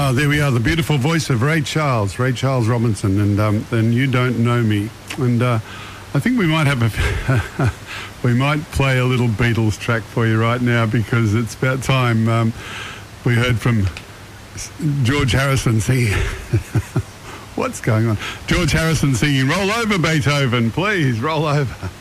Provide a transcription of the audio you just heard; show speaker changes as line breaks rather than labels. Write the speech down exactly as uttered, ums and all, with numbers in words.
Ah, there we are, the beautiful voice of Ray Charles, Ray Charles Robinson, and um, and You Don't Know Me. And uh, I think we might have a, we might play a little Beatles track for you right now, because it's about time. Um, we heard from George Harrison singing. What's going on? George Harrison singing, "Roll Over, Beethoven, please, roll over."